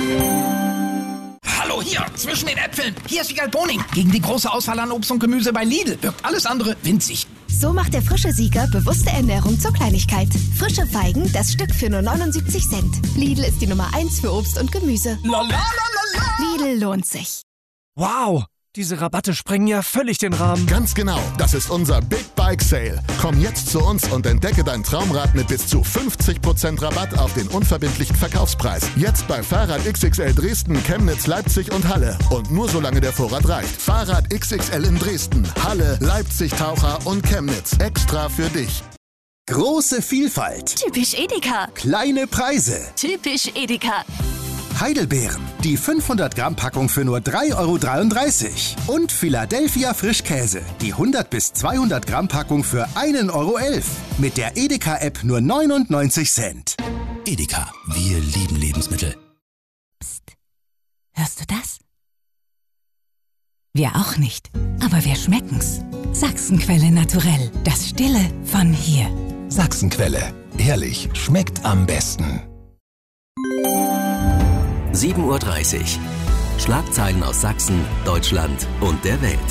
Hallo, hier, zwischen den Äpfeln. Hier ist Wiegald Boning. Gegen die große Auswahl an Obst und Gemüse bei Lidl wirkt alles andere winzig. So macht der frische Sieger bewusste Ernährung zur Kleinigkeit. Frische Feigen, das Stück für nur 79 Cent. Lidl ist die Nummer 1 für Obst und Gemüse. Lidl lohnt sich. Wow, diese Rabatte sprengen ja völlig den Rahmen. Ganz genau, das ist unser Big Bike Sale. Komm jetzt zu uns und entdecke dein Traumrad mit bis zu 50% Rabatt auf den unverbindlichen Verkaufspreis. Jetzt bei Fahrrad XXL Dresden, Chemnitz, Leipzig und Halle. Und nur solange der Vorrat reicht. Fahrrad XXL in Dresden, Halle, Leipzig, Taucher und Chemnitz. Extra für dich. Große Vielfalt. Typisch Edeka. Kleine Preise. Typisch Edeka. Heidelbeeren. Die 500 Gramm Packung für nur 3,33 €. Und Philadelphia Frischkäse. Die 100 bis 200 Gramm Packung für 1,11 €. Mit der Edeka-App nur 99 Cent. Edeka, wir lieben Lebensmittel. Psst. Hörst du das? Wir auch nicht. Aber wir schmecken's. Sachsenquelle naturell. Das Stille von hier. Sachsenquelle. Ehrlich, schmeckt am besten. 7:30 Uhr. Schlagzeilen aus Sachsen, Deutschland und der Welt.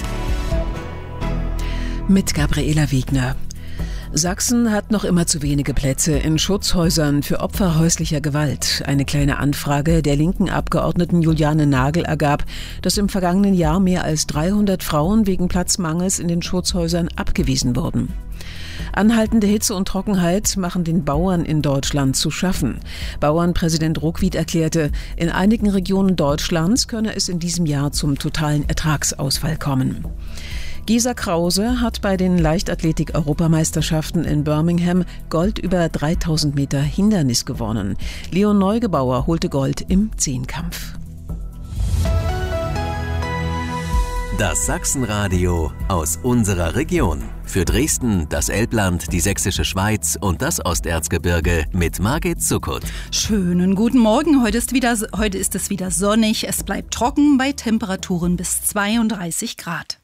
Mit Gabriela Wiegner. Sachsen hat noch immer zu wenige Plätze in Schutzhäusern für Opfer häuslicher Gewalt. Eine kleine Anfrage der linken Abgeordneten Juliane Nagel ergab, dass im vergangenen Jahr mehr als 300 Frauen wegen Platzmangels in den Schutzhäusern abgewiesen wurden. Anhaltende Hitze und Trockenheit machen den Bauern in Deutschland zu schaffen. Bauernpräsident Ruckwied erklärte, in einigen Regionen Deutschlands könne es in diesem Jahr zum totalen Ertragsausfall kommen. Gesa Krause hat bei den Leichtathletik-Europameisterschaften in Birmingham Gold über 3000 Meter Hindernis gewonnen. Leon Neugebauer holte Gold im Zehnkampf. Das Sachsenradio aus unserer Region. Für Dresden, das Elbland, die Sächsische Schweiz und das Osterzgebirge mit Margit Zuckert. Schönen guten Morgen. Heute ist es wieder sonnig. Es bleibt trocken bei Temperaturen bis 32 Grad.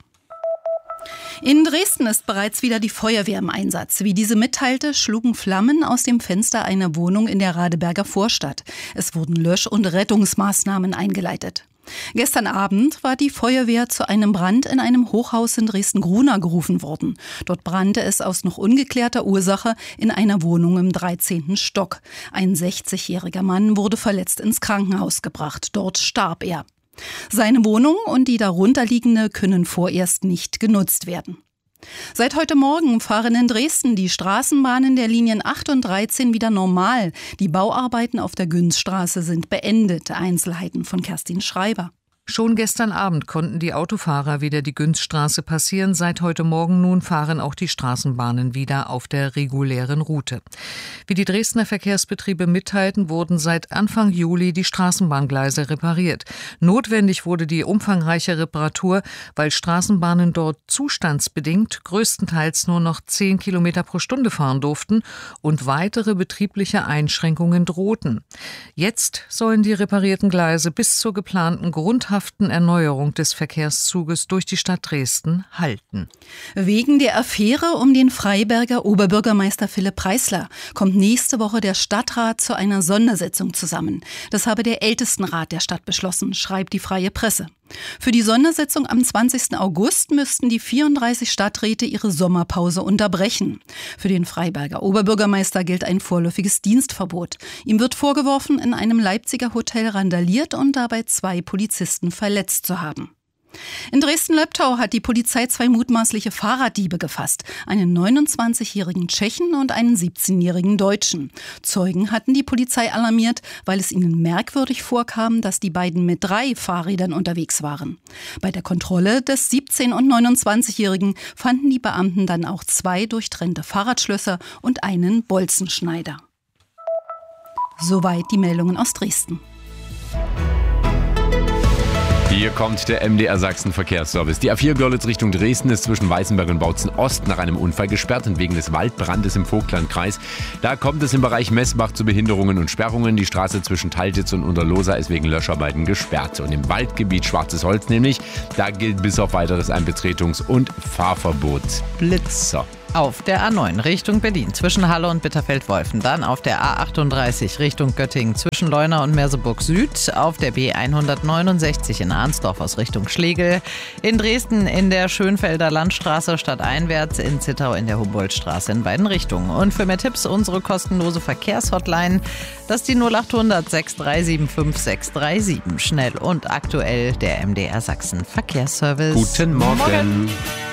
In Dresden ist bereits wieder die Feuerwehr im Einsatz. Wie diese mitteilte, schlugen Flammen aus dem Fenster einer Wohnung in der Radeberger Vorstadt. Es wurden Lösch- und Rettungsmaßnahmen eingeleitet. Gestern Abend war die Feuerwehr zu einem Brand in einem Hochhaus in Dresden-Grunau gerufen worden. Dort brannte es aus noch ungeklärter Ursache in einer Wohnung im 13. Stock. Ein 60-jähriger Mann wurde verletzt ins Krankenhaus gebracht. Dort starb er. Seine Wohnung und die darunterliegende können vorerst nicht genutzt werden. Seit heute Morgen fahren in Dresden die Straßenbahnen der Linien 8 und 13 wieder normal. Die Bauarbeiten auf der Günzstraße sind beendet. Einzelheiten von Kerstin Schreiber. Schon gestern Abend konnten die Autofahrer wieder die Günzstraße passieren. Seit heute Morgen nun fahren auch die Straßenbahnen wieder auf der regulären Route. Wie die Dresdner Verkehrsbetriebe mitteilten, wurden seit Anfang Juli die Straßenbahngleise repariert. Notwendig wurde die umfangreiche Reparatur, weil Straßenbahnen dort zustandsbedingt größtenteils nur noch 10 Kilometer pro Stunde fahren durften und weitere betriebliche Einschränkungen drohten. Jetzt sollen die reparierten Gleise bis zur geplanten grundhaften Erneuerung des Verkehrszuges durch die Stadt Dresden halten. Wegen der Affäre um den Freiberger Oberbürgermeister Philipp Preisler kommt nächste Woche der Stadtrat zu einer Sondersitzung zusammen. Das habe der Ältestenrat der Stadt beschlossen, schreibt die Freie Presse. Für die Sondersitzung am 20. August müssten die 34 Stadträte ihre Sommerpause unterbrechen. Für den Freiberger Oberbürgermeister gilt ein vorläufiges Dienstverbot. Ihm wird vorgeworfen, in einem Leipziger Hotel randaliert und dabei 2 Polizisten verletzt zu haben. In Dresden-Löbtau hat die Polizei 2 mutmaßliche Fahrraddiebe gefasst. Einen 29-jährigen Tschechen und einen 17-jährigen Deutschen. Zeugen hatten die Polizei alarmiert, weil es ihnen merkwürdig vorkam, dass die beiden mit 3 Fahrrädern unterwegs waren. Bei der Kontrolle des 17- und 29-jährigen fanden die Beamten dann auch 2 durchtrennte Fahrradschlösser und einen Bolzenschneider. Soweit die Meldungen aus Dresden. Hier kommt der MDR Sachsen Verkehrsservice. Die A4 Görlitz Richtung Dresden ist zwischen Weißenberg und Bautzen Ost nach einem Unfall gesperrt und wegen des Waldbrandes im Vogtlandkreis. Da kommt es im Bereich Messbach zu Behinderungen und Sperrungen. Die Straße zwischen Taltitz und Unterlosa ist wegen Löscharbeiten gesperrt. Und im Waldgebiet Schwarzes Holz nämlich, da gilt bis auf Weiteres ein Betretungs- und Fahrverbot. Blitzer. Auf der A9 Richtung Berlin zwischen Halle und Bitterfeld-Wolfen. Dann auf der A38 Richtung Göttingen zwischen Leuna und Merseburg Süd. Auf der B169 in Arnsdorf aus Richtung Schlegel. In Dresden in der Schönfelder Landstraße stadteinwärts. In Zittau in der Humboldtstraße in beiden Richtungen. Und für mehr Tipps unsere kostenlose Verkehrshotline. Das ist die 0800 6375 637. Schnell und aktuell der MDR Sachsen Verkehrsservice. Guten Morgen.